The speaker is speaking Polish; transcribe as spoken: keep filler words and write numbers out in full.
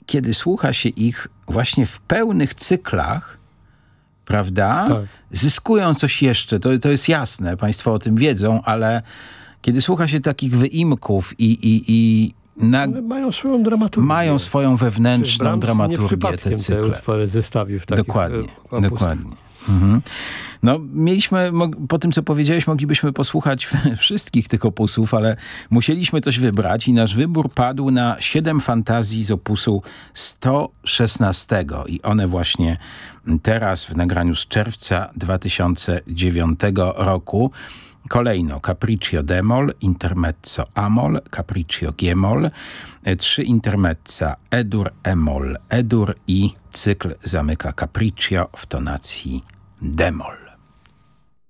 kiedy słucha się ich właśnie w pełnych cyklach, prawda, Tak. zyskują coś jeszcze. To, to jest jasne, państwo o tym wiedzą, ale kiedy słucha się takich wyimków i, i, i na, One mają swoją dramaturgię. mają swoją wewnętrzną Brahms dramaturgię nie te przypadkiem cykle. te utwory zestawił w takich Dokładnie, opusach. dokładnie. Mhm. No, mieliśmy, po tym co powiedziałeś, moglibyśmy posłuchać wszystkich tych opusów, ale musieliśmy coś wybrać i nasz wybór padł na siedem fantazji z opusu sto szesnastego i one właśnie teraz w nagraniu z czerwca dwa tysiące dziewiątego roku. Kolejno Capriccio d-moll, intermezzo a-moll, Capriccio g-moll, trzy intermezza E-dur, E-moll, E-dur i cykl zamyka Capriccio w tonacji d-moll.